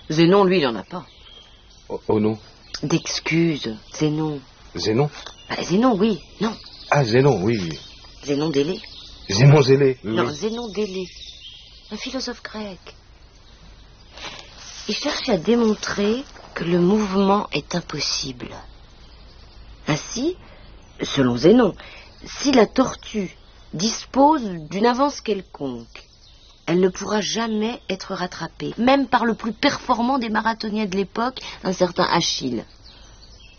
Zénon, lui, il en a pas. Oh non. D'excuses, Zénon. Zénon? Zénon, oui, non. Ah, Zénon, oui. Zénon d'Élée. Zénon Zélé. Non, Oui. Zénon d'Élée. Un philosophe grec. Il cherchait à démontrer que le mouvement est impossible. Ainsi, selon Zénon, si la tortue dispose d'une avance quelconque, elle ne pourra jamais être rattrapée, même par le plus performant des marathoniens de l'époque, un certain Achille.